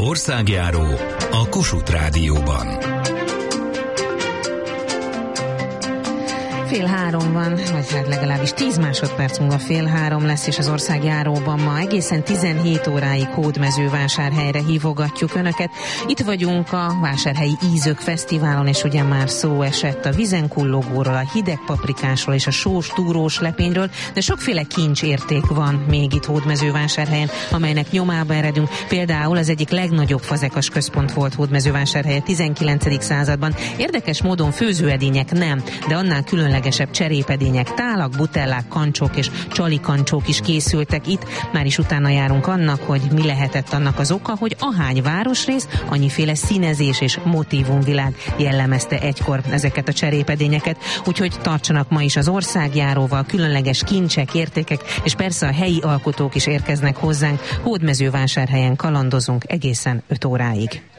Országjáró a Kossuth Rádióban. 2:30 van, vagy hát legalábbis 10 másodperc múlva 2:30 lesz, és az Országjáróban ma egészen 17 óráig Hódmezővásárhelyre hívogatjuk Önöket. Itt vagyunk a Vásárhelyi Ízök Fesztiválon, és ugye már szó esett a vizenkullogóról, a hideg paprikásról és a sós túrós lepényről, de sokféle kincsérték van még itt Hódmezővásárhelyen, amelynek nyomába eredünk. Például az egyik legnagyobb fazekas központ volt Hódmezővásárhelye 19. században. Érdekes módon főzőedények nem, de annál különlegesebb cserépedények, tálak, butellák, kancsók és csalikancsók is készültek itt. Már is utána járunk annak, hogy mi lehetett annak az oka, hogy ahány városrész, annyiféle színezés és motívumvilág jellemezte egykor ezeket a cserépedényeket. Úgyhogy tartsanak ma is az Országjáróval, különleges kincsek, értékek, és persze a helyi alkotók is érkeznek hozzánk. Hódmezővásárhelyen kalandozunk egészen 5 óráig.